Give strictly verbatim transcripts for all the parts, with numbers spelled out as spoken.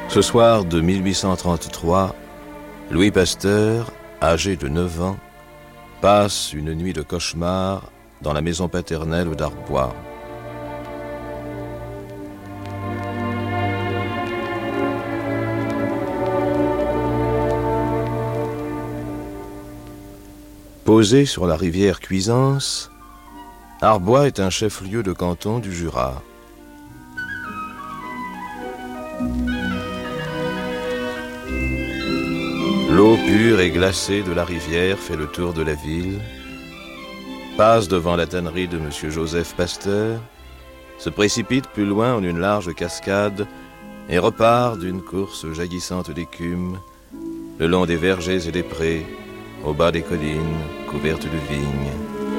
Ce soir de mille huit cent trente-trois, Louis Pasteur, âgé de neuf ans, passe une nuit de cauchemar dans la maison paternelle d'Arbois. Posé sur la rivière Cuisance, Arbois est un chef-lieu de canton du Jura. L'eau pure et glacée de la rivière fait le tour de la ville, passe devant la tannerie de M. Joseph Pasteur, se précipite plus loin en une large cascade et repart d'une course jaillissante d'écume le long des vergers et des prés, au bas des collines couvertes de vignes.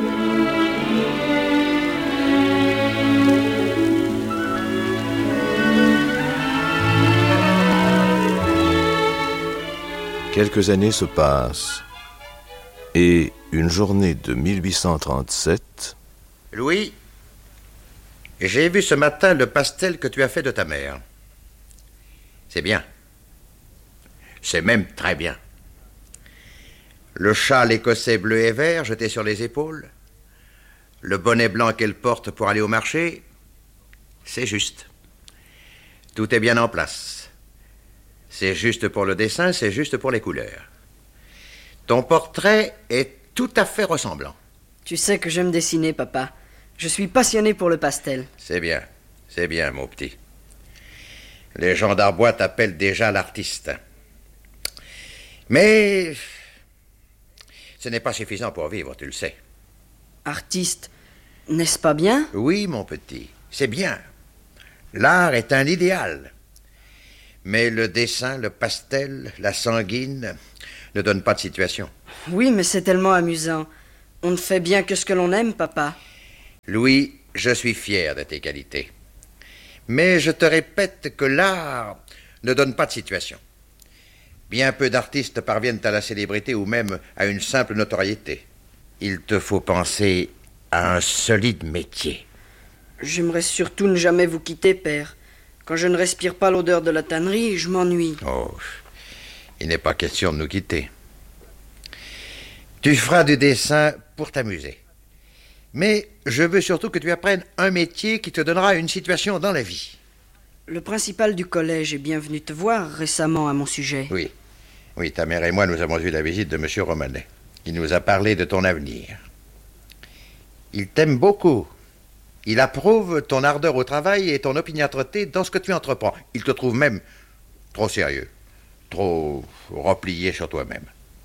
Quelques années se passent, et une journée de mille huit cent trente-sept... Louis, j'ai vu ce matin le pastel que tu as fait de ta mère. C'est bien. C'est même très bien. Le châle écossais bleu et vert jeté sur les épaules, le bonnet blanc qu'elle porte pour aller au marché, c'est juste. Tout est bien en place. C'est juste pour le dessin, c'est juste pour les couleurs. Ton portrait est tout à fait ressemblant. Tu sais que j'aime dessiner, papa. Je suis passionné pour le pastel. C'est bien, c'est bien, mon petit. Les gens d'Arbois t'appellent déjà l'artiste. Mais ce n'est pas suffisant pour vivre, tu le sais. Artiste, n'est-ce pas bien? Oui, mon petit, c'est bien. L'art est un idéal. Mais le dessin, le pastel, la sanguine ne donnent pas de situation. Oui, mais c'est tellement amusant. On ne fait bien que ce que l'on aime, papa. Louis, je suis fier de tes qualités. Mais je te répète que l'art ne donne pas de situation. Bien peu d'artistes parviennent à la célébrité ou même à une simple notoriété. Il te faut penser à un solide métier. J'aimerais surtout ne jamais vous quitter, père. Quand je ne respire pas l'odeur de la tannerie, je m'ennuie. Oh, il n'est pas question de nous quitter. Tu feras du dessin pour t'amuser. Mais je veux surtout que tu apprennes un métier qui te donnera une situation dans la vie. Le principal du collège est bien venu te voir récemment à mon sujet. Oui, oui, ta mère et moi, nous avons eu la visite de M. Romanet. Il nous a parlé de ton avenir. Il t'aime beaucoup. Il approuve ton ardeur au travail et ton opiniâtreté dans ce que tu entreprends. Il te trouve même trop sérieux, trop replié sur toi-même.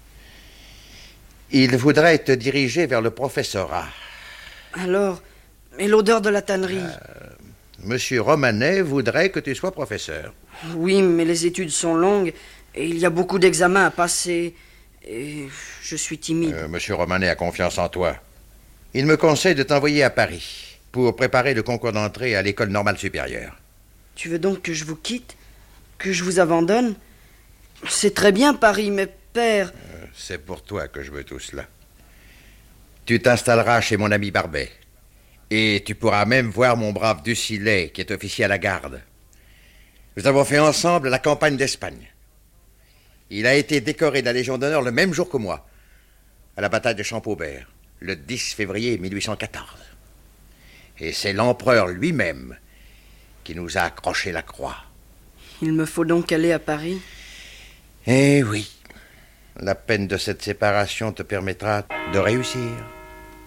Il voudrait te diriger vers le professorat. Alors, mais l'odeur de la tannerie? Euh, Monsieur Romanet voudrait que tu sois professeur. Oui, mais les études sont longues et il y a beaucoup d'examens à passer. Et je suis timide. Euh, Monsieur Romanet a confiance en toi. Il me conseille de t'envoyer à Paris pour préparer le concours d'entrée à l'école normale supérieure. Tu veux donc que je vous quitte? Que je vous abandonne? C'est très bien Paris, mais père... Euh, c'est pour toi que je veux tout cela. Tu t'installeras chez mon ami Barbet. Et tu pourras même voir mon brave Ducilet, qui est officier à la garde. Nous avons fait ensemble la campagne d'Espagne. Il a été décoré de la Légion d'honneur le même jour que moi, à la bataille de Champaubert, le dix février mille huit cent quatorze. Et c'est l'empereur lui-même qui nous a accroché la croix. Il me faut donc aller à Paris? Eh oui. La peine de cette séparation te permettra de réussir.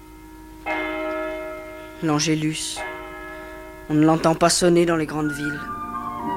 L'Angélus. On ne l'entend pas sonner dans les grandes villes.